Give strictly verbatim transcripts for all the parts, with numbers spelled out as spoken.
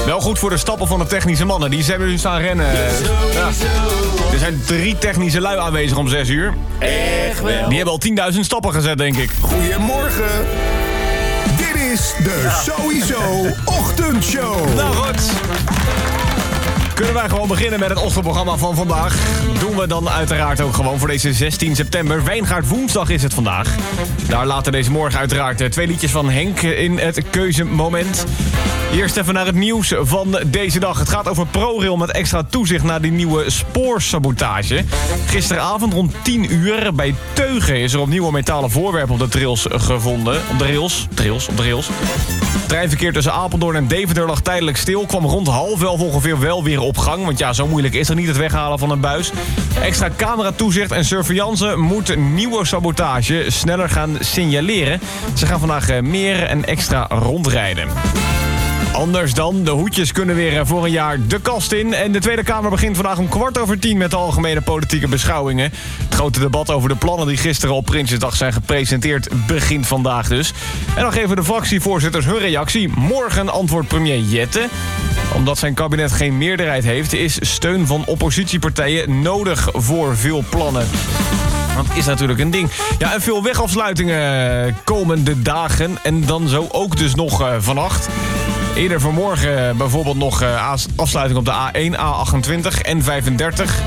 Wel goed voor de stappen van de technische mannen. Die zijn nu staan rennen. Ja. Er zijn drie technische lui aanwezig om zes uur. Echt wel. Die hebben al tienduizend stappen gezet, denk ik. Goedemorgen. Dit is de ja. Sowieso Ochtendshow. Nou goed. Kunnen wij gewoon beginnen met het ochtendprogramma van vandaag. Doen we dan uiteraard ook gewoon voor deze zestien september. Wijngaard woensdag is het vandaag. Daar later deze morgen uiteraard twee liedjes van Henk in het keuzemoment. Eerst even naar het nieuws van deze dag. Het gaat over ProRail met extra toezicht naar die nieuwe spoorsabotage. Gisteravond rond tien uur bij Teugen is er opnieuw een metalen voorwerp op de trails gevonden. Op de rails. Trails, op de rails. Het treinverkeer tussen Apeldoorn en Deventer lag tijdelijk stil. Kwam rond half elf ongeveer wel weer op gang. Want ja, zo moeilijk is er niet het weghalen van een buis. Extra cameratoezicht en surveillance moet nieuwe sabotage sneller gaan signaleren. Ze gaan vandaag meer en extra rondrijden. Anders dan, de hoedjes kunnen weer voor een jaar de kast in. En de Tweede Kamer begint vandaag om kwart over tien met de algemene politieke beschouwingen. Het grote debat over de plannen die gisteren op Prinsjesdag zijn gepresenteerd begint vandaag dus. En dan geven de fractievoorzitters hun reactie. Morgen antwoordt premier Jette. Omdat zijn kabinet geen meerderheid heeft, is steun van oppositiepartijen nodig voor veel plannen. Dat is natuurlijk een ding. Ja, en veel wegafsluitingen komende dagen. En dan zo ook dus nog uh, vannacht. Eerder vanmorgen bijvoorbeeld nog uh, afsluiting op de A één, A achtentwintig en vijfendertig.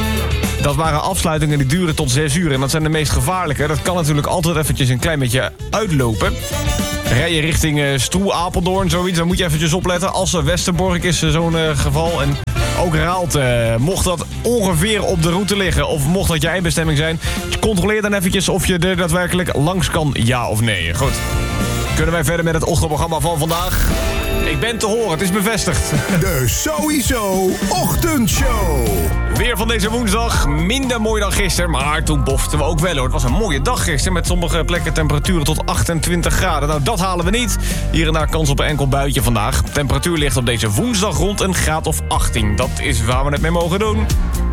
Dat waren afsluitingen die duren tot zes uur. En dat zijn de meest gevaarlijke. Dat kan natuurlijk altijd eventjes een klein beetje uitlopen. Rij je richting uh, Stroe, Apeldoorn, zoiets, dan moet je eventjes opletten. Assen, Westerbork is uh, zo'n uh, geval. En ook Raalte. Mocht dat ongeveer op de route liggen, of mocht dat je eindbestemming zijn, controleer dan eventjes of je er daadwerkelijk langs kan, ja of nee. Goed. Kunnen wij verder met het ochtendprogramma van vandaag? Ik ben te horen, het is bevestigd. De Sowieso Ochtendshow. Weer van deze woensdag, minder mooi dan gisteren, maar toen boften we ook wel hoor. Het was een mooie dag gisteren met sommige plekken temperaturen tot achtentwintig graden. Nou, dat halen we niet. Hier en daar kans op een enkel buitje vandaag. Temperatuur ligt op deze woensdag rond een graad of achttien. Dat is waar we het mee mogen doen.